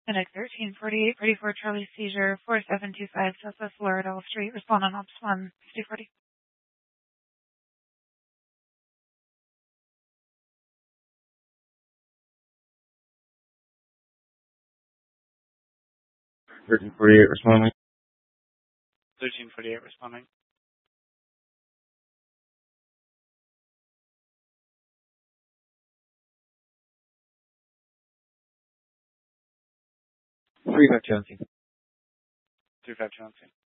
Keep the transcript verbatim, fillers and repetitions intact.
Medic thirteen forty-eight, ready for Charlie seizure, four seven two five Southwest Lauderdale Street, respond on Ops one, fifty forty. thirteen forty-eight responding. thirteen forty-eight responding. three five Chelsea. three five Chelsea.